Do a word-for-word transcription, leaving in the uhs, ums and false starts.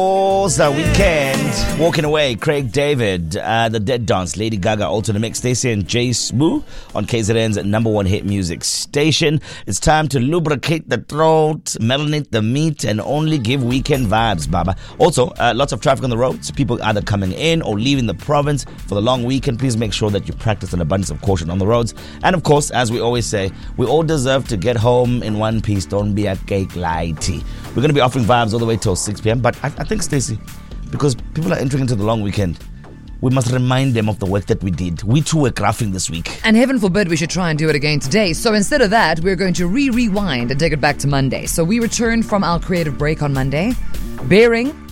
The Weekend, Walking Away, Craig David, uh, The Dead Dance, Lady Gaga, also in the mix, Stacey and Jay Smoo on K Z N's number one hit music station. It's time to lubricate the throat, melanate the meat, and only give weekend vibes, Baba. Also, uh, lots of traffic on the roads, people either coming in or leaving the province for the long weekend. Please make sure that you practice an abundance of caution on the roads. And of course, as we always say, we all deserve to get home in one piece. Don't be a cake lighty. We're going to be offering vibes all the way till six p.m. But I, I think, Stacey, because people are entering into the long weekend, we must remind them of the work that we did. We too were graphing this week. And heaven forbid we should try and do it again today. So instead of that, we're going to re-rewind and take it back to Monday. So we returned from our creative break on Monday, bearing